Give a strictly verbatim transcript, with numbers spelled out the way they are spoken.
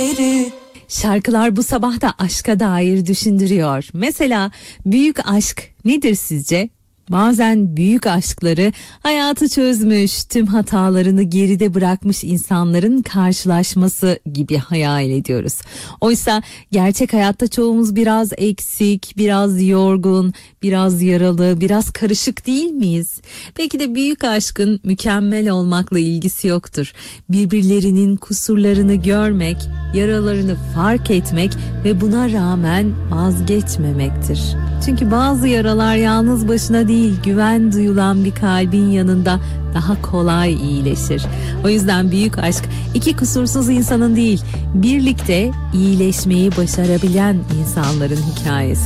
geri. Şarkılar bu sabah da aşka dair düşündürüyor. Mesela büyük aşk nedir sizce? Bazen büyük aşkları hayatı çözmüş, tüm hatalarını geride bırakmış insanların karşılaşması gibi hayal ediyoruz. Oysa gerçek hayatta çoğumuz biraz eksik, biraz yorgun, biraz yaralı, biraz karışık değil miyiz? Belki de büyük aşkın mükemmel olmakla ilgisi yoktur. Birbirlerinin kusurlarını görmek, yaralarını fark etmek ve buna rağmen vazgeçmemektir. Çünkü bazı yaralar yalnız başına değil, güven duyulan bir kalbin yanında daha kolay iyileşir. O yüzden büyük aşk iki kusursuz insanın değil, birlikte iyileşmeyi başarabilen insanların hikayesi.